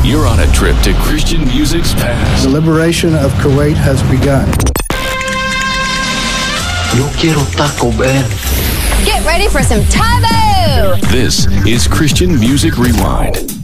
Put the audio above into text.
You're on a trip to Christian music's past. The liberation of Kuwait has begun. Yo quiero Taco Bell. Get ready for some Tavo! This is Christian Music Rewind.